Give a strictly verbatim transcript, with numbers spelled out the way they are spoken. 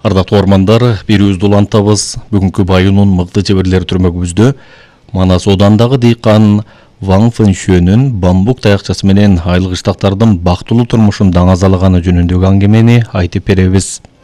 Ардактуу ормандар, бирүүбүздү улантабыз. Бүгүнкү Байынын мыкты чеберлери түрмөгүбүздө Манас оодандагы дыйкан Ван Фэншөнүн бамбук таякчасы менен айыл кыштактардын бактылуу турмушун даңазалаганы жөнүндөгү аңгемени айтып беребиз.